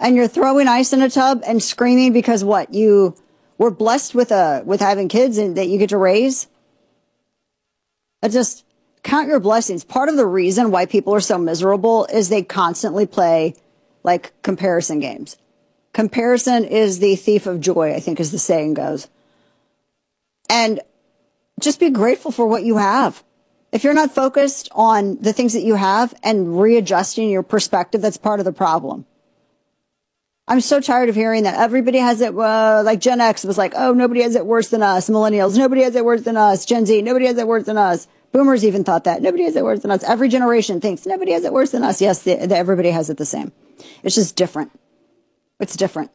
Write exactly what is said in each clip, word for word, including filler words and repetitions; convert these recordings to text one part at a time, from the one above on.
And you're throwing ice in a tub and screaming because what? You were blessed with a with having kids and that you get to raise? I just count your blessings. Part of the reason why people are so miserable is they constantly play like comparison games. Comparison is the thief of joy, I think, as the saying goes. And just be grateful for what you have. If you're not focused on the things that you have and readjusting your perspective, that's part of the problem. I'm so tired of hearing that everybody has it, uh, like Gen X was like, oh, nobody has it worse than us. Millennials, nobody has it worse than us. Gen Z, nobody has it worse than us. Boomers even thought that. Nobody has it worse than us. Every generation thinks nobody has it worse than us. Yes, the, the, everybody has it the same. It's just different. It's different.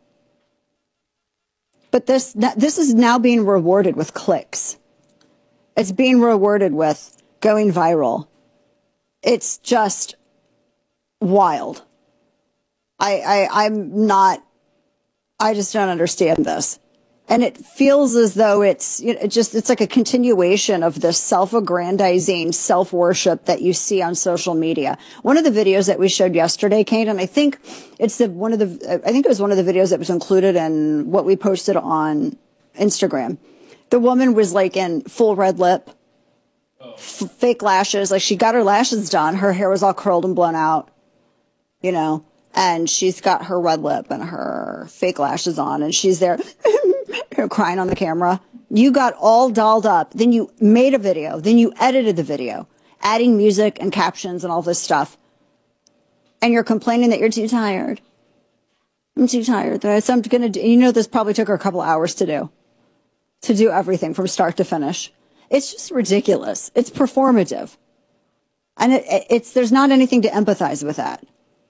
But this, this is now being rewarded with clicks. It's being rewarded with going viral. It's just wild. I, I, I'm not, I just don't understand this. And it feels as though it's, you know, it just, it's like a continuation of this self-aggrandizing self-worship that you see on social media. One of the videos that we showed yesterday, Kate, and I think it's the, one of the, I think it was one of the videos that was included in what we posted on Instagram. The woman was like in full red lip, f- fake lashes, like she got her lashes done. Her hair was all curled and blown out, you know. And she's got her red lip and her fake lashes on, and she's there crying on the camera. You got all dolled up. Then you made a video. Then you edited the video, adding music and captions and all this stuff. And you're complaining that you're too tired. I'm too tired. That's I'm gonna do. You know, this probably took her a couple hours to do, to do everything from start to finish. It's just ridiculous. It's performative, and it, it's there's not anything to empathize with that.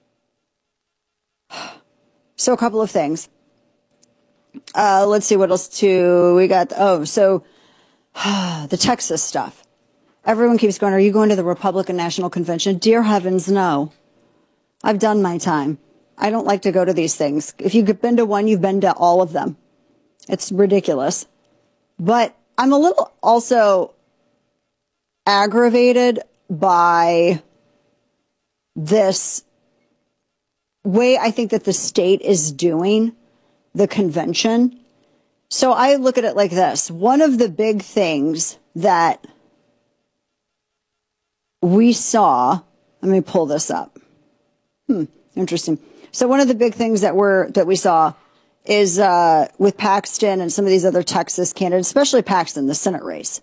So a couple of things. Uh, let's see what else too. We got, oh, so the Texas stuff. Everyone keeps going, are you going to the Republican National Convention? Dear heavens, no. I've done my time. I don't like to go to these things. If you've been to one, you've been to all of them. It's ridiculous. But I'm a little also aggravated by this way I think that the state is doing the convention. So I look at it like this. One of the big things that we saw, let me pull this up. Hmm, interesting. So one of the big things that we're that we saw is uh, with Paxton and some of these other Texas candidates, especially Paxton, the Senate race.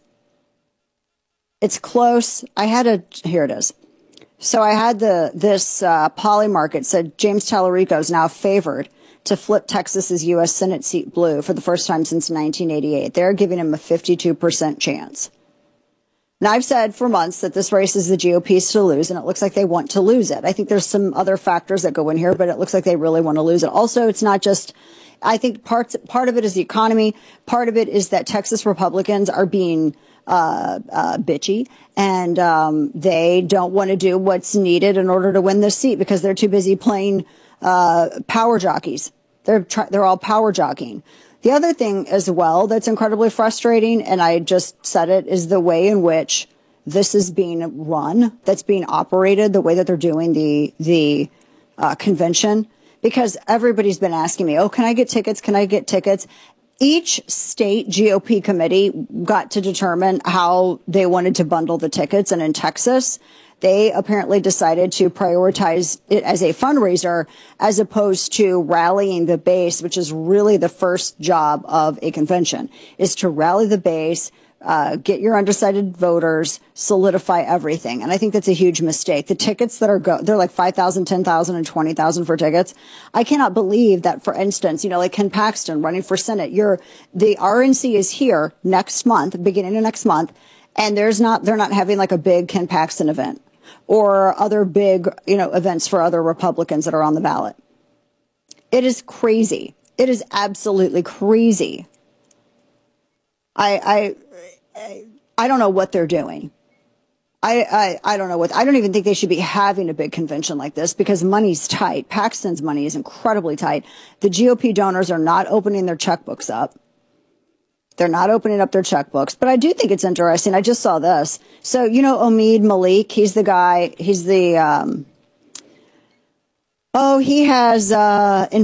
It's close. I had a, here it is. So I had the this uh, Polymarket said James Tallarico is now favored to flip Texas's U S Senate seat blue for the first time since nineteen eighty-eight. They're giving him a fifty-two percent chance. Now, I've said for months that this race is the G O P's to lose, and it looks like they want to lose it. I think there's some other factors that go in here, but it looks like they really want to lose it. Also, it's not just, I think parts, part of it is the economy. Part of it is that Texas Republicans are being Uh, uh, bitchy, and um, they don't want to do what's needed in order to win this seat because they're too busy playing uh, power jockeys. They're try- they're all power jockeying. The other thing as well that's incredibly frustrating, and I just said it, is the way in which this is being run, that's being operated, the way that they're doing the the uh, convention. Because everybody's been asking me, oh, can I get tickets? Can I get tickets? Each state G O P committee got to determine how they wanted to bundle the tickets. And in Texas, they apparently decided to prioritize it as a fundraiser as opposed to rallying the base, which is really the first job of a convention, is to rally the base, uh, get your undecided voters, solidify everything. And I think that's a huge mistake. The tickets that are go, they're like five thousand, ten thousand, and twenty thousand for tickets. I cannot believe that, for instance, you know, like Ken Paxton running for Senate, you're, the R N C is here next month, beginning of next month, and there's not, they're not having like a big Ken Paxton event or other big, you know, events for other Republicans that are on the ballot. It is crazy. It is absolutely crazy. I, I, I don't know what they're doing. I, I, I don't know what, I don't even think they should be having a big convention like this because money's tight. Paxton's money is incredibly tight. The G O P donors are not opening their checkbooks up. They're not opening up their checkbooks, but I do think it's interesting. I just saw this. So, you know, Omid Malik, he's the guy, he's the, um, oh, he has, uh,